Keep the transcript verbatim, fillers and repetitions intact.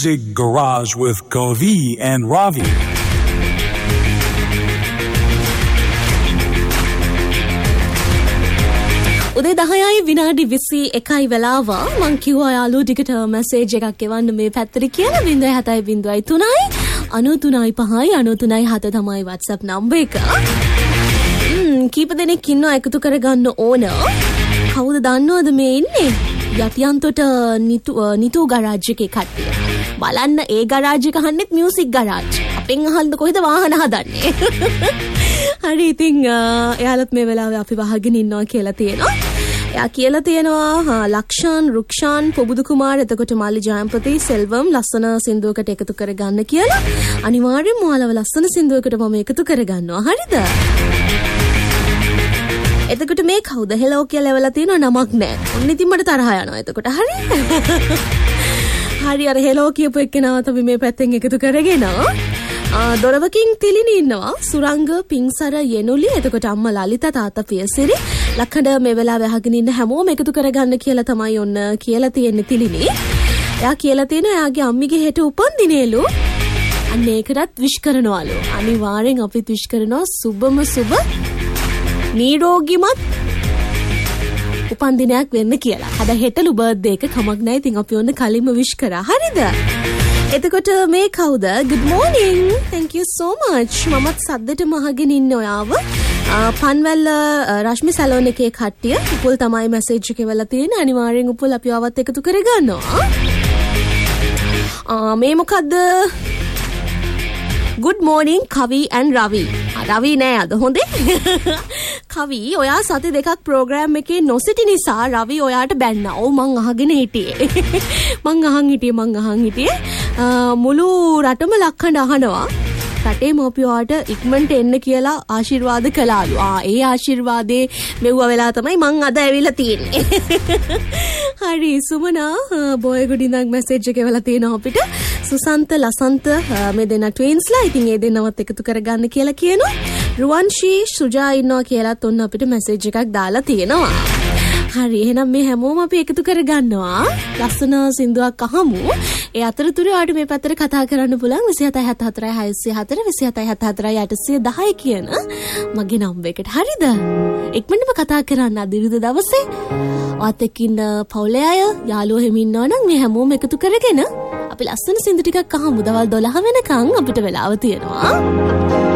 Music Garage with Kavi and Ravi. උදේ දහයයි විනාඩි විසි එකයි වෙලාව මං කිව්වා යාළුවෝ ටිකට මැසේජ් එකක් එවන්න මේ පැත්තට කියලා ज़ीरो सात ज़ीरो ज़ीरो तीन नौ तीन पाँच नौ तीन सात තමයි WhatsApp නම්බර් එක. ම්ම් කීප දෙනෙක් ඉන්නවා එකතු කරගන්න ඕන. කවුද දන්නවද මේ ඉන්නේ? යටියන්තොට නිතු නිතු ගරාජ් එකේ කට්ටිය. බලන්න ඒ ගරාජ් එක අහන්නෙත් මියුසික් ගරාජ්. අපෙන් අහන්න කොහෙද වාහන හදන්නේ? හරි ඉතින් එයාලත් මේ වෙලාවේ අපි වහගෙන ඉන්නවා කියලා තියෙනවා. එයා කියලා තියෙනවා ලක්ෂාන් රුක්ෂාන් පොබුදු කුමාර එතකොට මාලි ජයම්පති සෙල්වම් ලස්සන සින්දුවකට එකතු කරගන්න කියලා. අනිවාර්යෙන්ම ඔයාලව ලස්සන සින්දුවකට මම එකතු කරගන්නවා. හරිද? එතකොට මේ කවුද හෙලෝ කියලා එවලා තියෙනවා නමක් නැහැ. ඔන්න ඉතින් මට තරහ යනවා එතකොට. හරි. හරි අර හෙලෝ කියපු එක්කෙනාව තමයි මේ පැත්තෙන් එකතු කරගෙන දොරවකින් තිලිනි ඉන්නවා සුරංග පිංසර යෙනුලි එතකොට අම්මා ලලිතා තාත්තා පියසිරි ලක්හඬ මේ වෙලාවේ අහගෙන ඉන්න හැමෝම එකතු කරගන්න කියලා තමයි ඔන්න කියලා තියෙන්නේ තිලිනි. එයා කියලා තියෙනවා එයාගේ අම්මිගේ හෙට උපන්දිනේලු. අන්න ඒකටත් විශ් කරනවලු. අනිවාර්යෙන් අපිත් විශ් කරනවා සුබම සුබ නිරෝගිමත් උපන්දිනයක් වෙන්න කියලා. අද හෙටලු බර්ත්ඩේ එක කමක් නැහැ. ඉතින් අපි ඔන්න කලින්ම විශ් කරා. හරිද? එතකොට මේ කවුද? good morning thank you so much මමත් සද්දටම අහගෙන ඉන්න ඔයාව පන්වැල්ල රශ්මි සැලෝන් එකේ කට්ටිය උපුල් තමයි මැසේජ් එක වෙලා තියෙන්නේ. අනිවාර්යෙන් උපුල් අපි ආවත් එකතු කරගන්නවා. ආ මේ මොකද්ද? good morning Kavi and Ravi. රවි නෑ අද හොඳේ. කවි ඔයා සති දෙකක් ප්‍රෝග්‍රෑම් එකේ නොසිටි නිසා රවි ඔයාට බැන්නා. ඔව් මං අහගෙන හිටියේ. මං අහන් හිටියේ මං අහන් හිටියේ. මුළු රටම ලක්හඬ අහනවා. රටේ මොපියාට ඉක්මනට එන්න කියලා ආශිර්වාද කළාලු. ආ ඒ ආශිර්වාදේ මෙව්ව වෙලා තමයි මං අද ඇවිල්ලා තියෙන්නේ. හරි සුමනා බොය ගුඩින්දක් මැසේජ් එක එවලා තියෙනවා අපිට. සුසන්ත ලසන්ත මේ දෙන්න ට්වින්ස්ලා. ඉතින් ඒ දෙන්නවත් එකතු කරගන්න කියලා කියනවා. රුවන්ෂී සුජා ඉන්නවා කියලාත් ඔන්න අපිට මැසේජ් එකක් දාලා තියෙනවා. හරි එහෙනම් මේ හැමෝම අපි එකතු කරගන්නවා. ලස්සන සින්දුවක් අහමු. ඒ අතරතුර ඔයාලට මේ පැත්තට කතා කරන්න පුළුවන් විසි හතයි හත හතරයි හයසිය හතර විසි හතයි හත හතරයි අටසිය දහය කියන මගේ නම්බර් එකට. හරිද? ඉක්මනටම කතා කරන්න අද ඉරිදා දවසේ. ඔයත් එක්ක ඉන්න පවුලේ අය යාළුවෝ හැම ඉන්නවා නම් මේ හැමෝම එකතු කරගෙන අපි ලස්සන සින්දු ටිකක් අහමු. දවල් දොළහ වෙනකන් අපිට වෙලාව තියෙනවා.